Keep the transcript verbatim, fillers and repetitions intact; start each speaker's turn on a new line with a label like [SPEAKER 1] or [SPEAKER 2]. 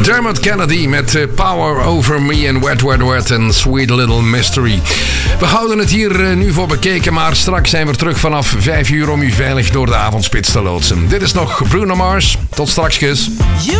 [SPEAKER 1] Dermot Kennedy met uh, Power Over Me en Wet Wet Wet en Sweet Little Mystery. We houden het hier uh, nu voor bekeken, maar straks zijn we terug vanaf vijf uur om u veilig door de avondspits te loodsen. Dit is nog Bruno Mars. Tot straks, kus.